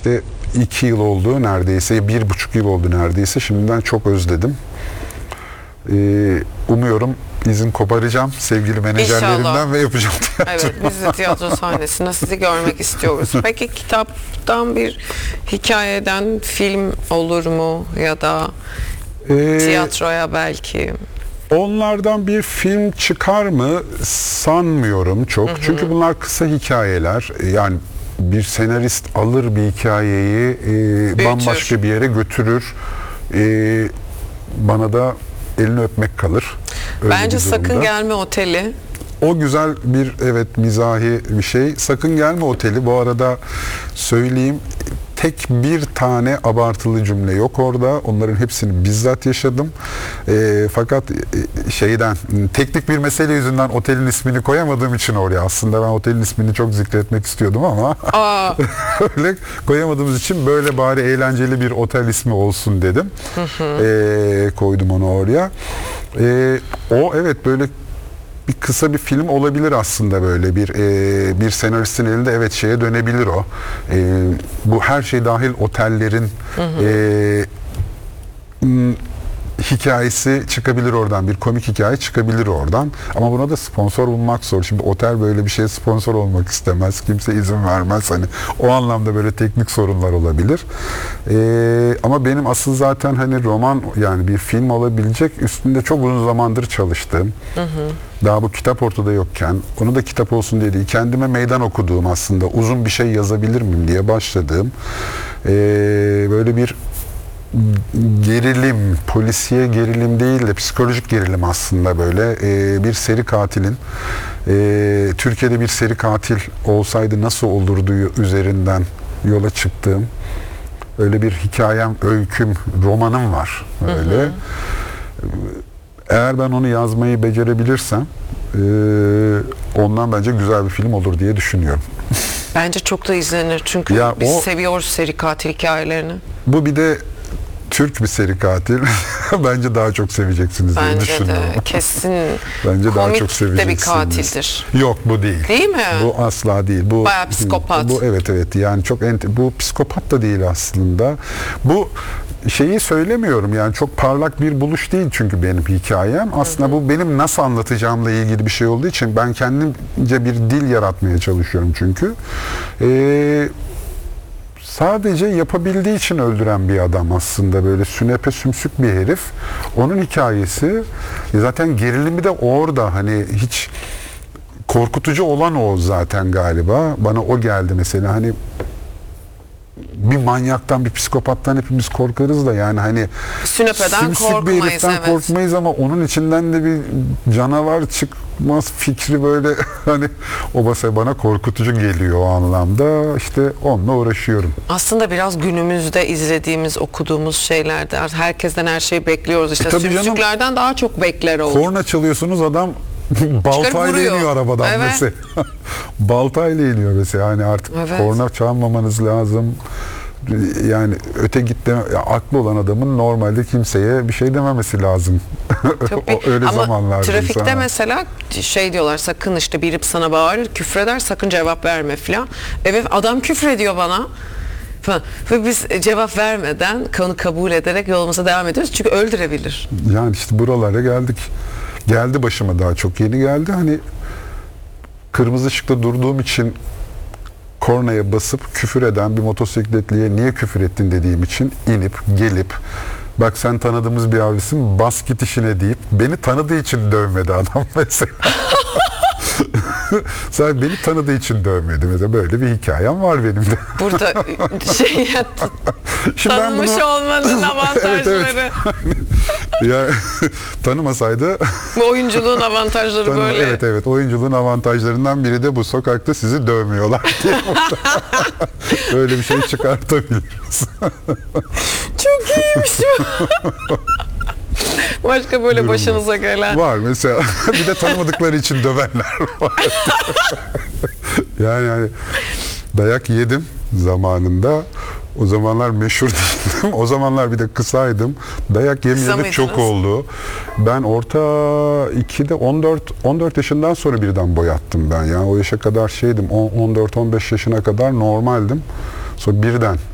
işte 2 yıl oldu neredeyse, 1,5 yıl oldu neredeyse. Şimdiden çok özledim. Umuyorum izin koparacağım sevgili menajerlerimden İnşallah. ve yapacağım tiyatro. Evet, biz de tiyatro sahnesinde sizi görmek istiyoruz. Peki kitaptan bir hikayeden film olur mu ya da tiyatroya belki? Onlardan bir film çıkar mı sanmıyorum çok. Çünkü bunlar kısa hikayeler. Yani bir senarist alır bir hikayeyi bambaşka bir yere götürür. Bana da elini öpmek kalır. Öyle Bence Sakın Gelme Oteli. O güzel bir, evet, mizahi bir şey. Sakın Gelme Oteli, bu arada söyleyeyim, tek bir tane abartılı cümle yok orada. Onların hepsini bizzat yaşadım. Fakat teknik bir mesele yüzünden otelin ismini koyamadığım için oraya, aslında ben otelin ismini çok zikretmek istiyordum ama öyle koyamadığımız için böyle bari eğlenceli bir otel ismi olsun dedim. Koydum onu oraya. O, evet, böyle bir kısa bir film olabilir aslında, böyle bir senaristin elinde, evet, şeye dönebilir o. Bu her şey dahil otellerin hikayesi çıkabilir oradan, bir komik hikaye çıkabilir oradan. Ama buna da sponsor bulmak zor. Şimdi otel böyle bir şeye sponsor olmak istemez. Kimse izin vermez. Hani o anlamda böyle teknik sorunlar olabilir. Ama benim asıl zaten hani roman, yani bir film olabilecek, üstünde çok uzun zamandır çalıştım. Daha bu kitap ortada yokken, onu da kitap olsun diye değil, kendime meydan okuduğum, aslında uzun bir şey yazabilir miyim diye başladığım böyle bir gerilim, polisiye gerilim değil de psikolojik gerilim aslında, böyle bir seri katilin Türkiye'de bir seri katil olsaydı nasıl olurdu üzerinden yola çıktığım öyle bir hikayem, öyküm, romanım var öyle. Eğer ben onu yazmayı becerebilirsem ondan bence güzel bir film olur diye düşünüyorum. Bence çok da izlenir çünkü Ya biz seviyoruz seri katil hikayelerini. Bu bir de Türk bir seri katil. Bence daha çok seveceksiniz diye düşünüyorum. Bence de kesin. Bence daha komik çok de seveceksiniz. bir katildir. Yok, bu değil. Değil mi? Bu asla değil. Bu bayağı psikopat. Bu, evet, yani çok bu psikopat da değil aslında. Bu şeyi söylemiyorum, yani çok parlak bir buluş değil çünkü benim hikayem. Aslında bu benim nasıl anlatacağımla ilgili bir şey olduğu için ben kendimce bir dil yaratmaya çalışıyorum çünkü. Sadece yapabildiği için öldüren bir adam aslında, böyle sünepe sümsük bir herif. Onun hikayesi zaten, gerilimi de orada, hani hiç korkutucu olan o zaten galiba. Bana o geldi mesela, hani bir manyaktan, bir psikopattan hepimiz korkarız da, yani hani Sünepeden sümsük bir korkmayız, heriften evet. korkmayız ama onun içinden de bir canavar çıkmaz fikri, böyle hani o bana korkutucu geliyor o anlamda. İşte onunla uğraşıyorum. Aslında biraz günümüzde izlediğimiz, okuduğumuz şeylerde herkesten her şeyi bekliyoruz. İşte sümsüklerden daha çok bekler olur. Korna çalıyorsunuz, adam baltayla iniyor arabadan mesela. Baltayla iniyor mesela. Hani artık korna çalmamanız lazım. Yani öte gitti, aklı olan adamın normalde kimseye bir şey dememesi lazım. Öyle ama zamanlarda. Trafikte sana mesela şey diyorlar, sakın işte biri sana bağırır, küfreder, sakın cevap verme falan. Evet, adam küfrediyor bana. Ve biz cevap vermeden, konu kabul ederek yolumuza devam ediyoruz. Çünkü öldürebilir. Yani işte buralara geldik. Geldi başıma, daha çok yeni geldi. Hani kırmızı ışıkta durduğum için kornaya basıp küfür eden bir motosikletliye niye küfür ettin dediğim için inip gelip, bak sen tanıdığımız bir abisin, bas git işine deyip beni tanıdığı için dövmedi adam mesela. Sadece beni tanıdığı için dövmedi mesela, böyle bir hikayem var benim de. Burada tanınmış olmanın avantajları. Evet. Ya tanımasaydı. Bu oyunculuğun avantajları böyle. Evet, oyunculuğun avantajlarından biri de bu, sokakta sizi dövmüyorlar diye. Böyle bir şey çıkartabiliriz. Çok iyiymiş bu. Başka böyle başınıza gelen. Var mesela. Bir de tanımadıkları için dövenler var. Yani dayak yedim zamanında. O zamanlar meşhur değildim. O zamanlar bir de kısaydım. Dayak yemeyeli çok oldu. Ben orta 2'de 14 yaşından sonra birden boyattım ben. Yani o yaşa kadar şeydim. 14-15 yaşına kadar normaldim. Sonra birden